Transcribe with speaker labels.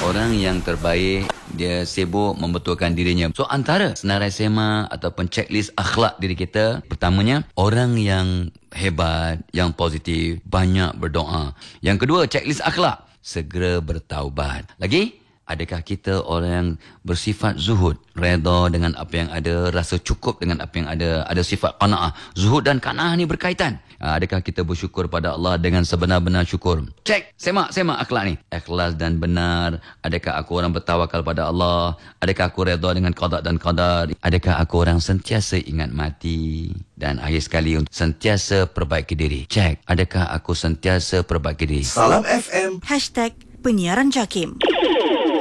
Speaker 1: Orang yang terbaik, dia sibuk membetulkan dirinya. So, antara senarai sema ataupun checklist akhlak diri kita, pertamanya, orang yang hebat, yang positif, banyak berdoa. Yang kedua, checklist akhlak, segera bertaubat. Lagi, adakah kita orang yang bersifat zuhud, redha dengan apa yang ada, rasa cukup dengan apa yang ada sifat qanaah. Zuhud dan qanaah ni berkaitan. Adakah kita bersyukur pada Allah dengan sebenar-benar syukur? Cek, semak akhlak ni. Ikhlas dan benar. Adakah aku orang bertawakal pada Allah? Adakah aku redha dengan qada dan qadar? Adakah aku orang sentiasa ingat mati? Dan akhir sekali, sentiasa perbaiki diri. Cek, adakah aku sentiasa perbaiki diri?
Speaker 2: Salam FM.
Speaker 3: #penyiaran JAKIM.